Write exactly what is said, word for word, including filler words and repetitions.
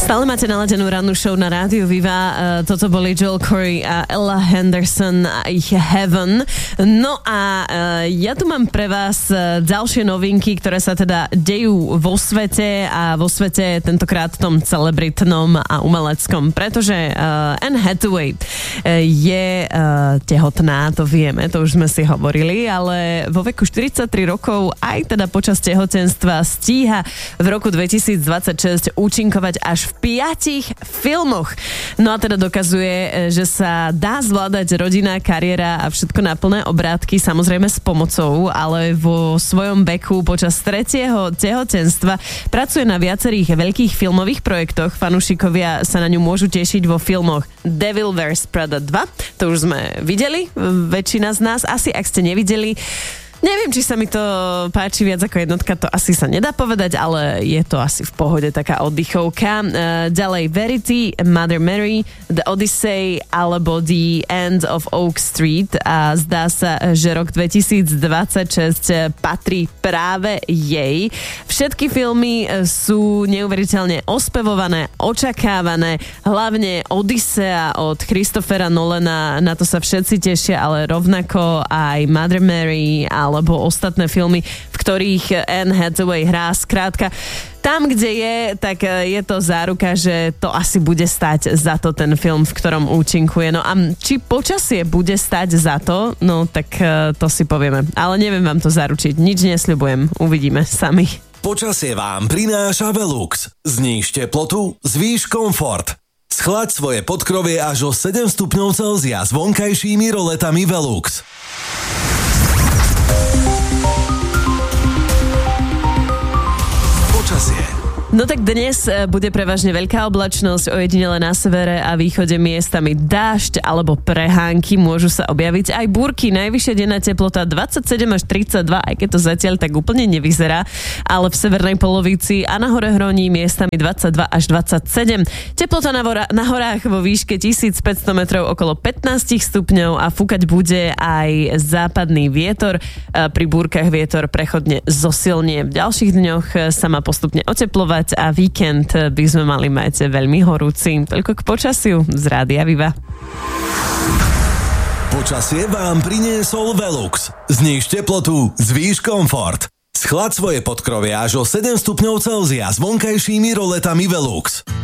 Stále máte naladenú rannú show na rádiu Viva. Toto boli Joel Corey a Ella Henderson a ich Heaven. No a ja tu mám pre vás ďalšie novinky, ktoré sa teda dejú vo svete a vo svete tentokrát tom celebritnom a umeleckom, pretože Anne Hathaway je tehotná, to vieme, to už sme si hovorili, ale vo veku štyridsaťtri rokov aj teda počas tehotenstva stíha v roku dvetisícdvadsaťšesť účinkovať až v piatich filmoch. No a teda dokazuje, že sa dá zvládať rodinná kariéra a všetko na plné obrátky, samozrejme s pomocou, ale vo svojom veku počas tretieho tehotenstva pracuje na viacerých veľkých filmových projektoch. Fanúšikovia sa na ňu môžu tešiť vo filmoch Devil wears Prada dva, to už sme videli, väčšina z nás, asi ak ste nevideli. Neviem, či sa mi to páči viac ako jednotka, to asi sa nedá povedať, ale je to asi v pohode taká oddychovka. Uh, ďalej Verity, Mother Mary, The Odyssey alebo The End of Oak Street a zdá sa, že rok dvetisícdvadsaťšesť patrí práve jej. Všetky filmy sú neuveriteľne ospevované, očakávané, hlavne Odyssea od Christophera Nolana, na to sa všetci tešia, ale rovnako aj Mother Mary alebo ostatné filmy, v ktorých Anne Hathaway hrá. Skrátka, tam, kde je, tak je to záruka, že to asi bude stať za to ten film, v ktorom účinkuje. No a či počasie bude stať za to, no tak to si povieme. Ale neviem vám to zaručiť, nič nesľubujem, uvidíme sami. Počasie vám prináša Velux. Zníž teplotu, zvýš komfort. Schlaď svoje podkrovie až o sedem stupňov Celzia s vonkajšími roletami Velux. No tak dnes bude prevažne veľká oblačnosť, ojedinele na severe a východe miestami dážď alebo prehánky, môžu sa objaviť aj búrky. Najvyššia denná teplota dvadsaťsedem až tridsaťdva, aj keď to zatiaľ tak úplne nevyzerá, ale v severnej polovici a na hore hroní miestami dvadsaťdva až dvadsaťsedem. Teplota na, vora, na horách vo výške tisícpäťsto metrov okolo pätnásť stupňov a fúkať bude aj západný vietor. Pri búrkach vietor prechodne zosilnie. V ďalších dňoch sa má postupne oteplovať a víkend by sme mali mať veľmi horúci. Toľko k počasiu z Rádia Viva. Počasie vám priniesol Velux. Zníž teplotu, zvýš komfort. Schlaď svoje podkrovie až o sedem stupňov Celzia s vonkajšími roletami Velux.